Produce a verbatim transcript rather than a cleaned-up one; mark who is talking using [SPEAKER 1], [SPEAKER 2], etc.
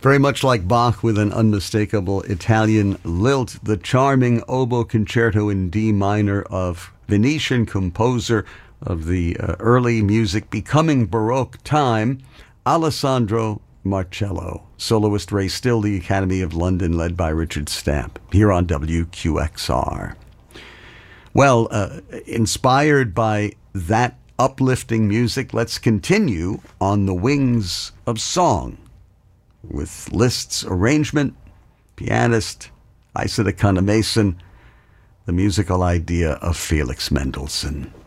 [SPEAKER 1] Very much like Bach with an unmistakable Italian lilt, the charming oboe concerto in D minor of Venetian composer of the uh, early music becoming Baroque time, Alessandro Marcello. Soloist Ray Still, the Academy of London, led by Richard Stamp, here on W Q X R. Well, uh, inspired by that uplifting music, let's continue on the wings of song with Liszt's arrangement, pianist Isaac Mason, the musical idea of Felix Mendelssohn.